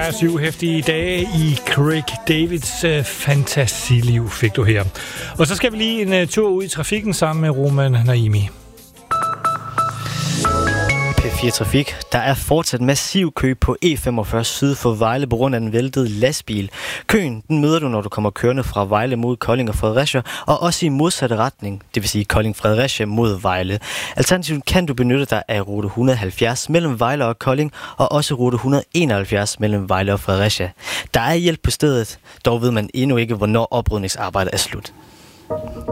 Ja, 7 heftige dage i Craig Davids fantasiliv fik du her. Og så skal vi lige en tur ud i trafikken sammen med Roman Naimi. P4 Trafik. Der er fortsat massiv kø på E45 syd for Vejle på grund af den væltede lastbil. Køen, den møder du, når du kommer kørende fra Vejle mod Kolding og Fredericia, og også i modsatte retning, det vil sige Kolding-Fredericia mod Vejle. Alternativt kan du benytte dig af rute 170 mellem Vejle og Kolding, og også rute 171 mellem Vejle og Fredericia. Der er hjælp på stedet, dog ved man endnu ikke, hvornår oprydningsarbejdet er slut.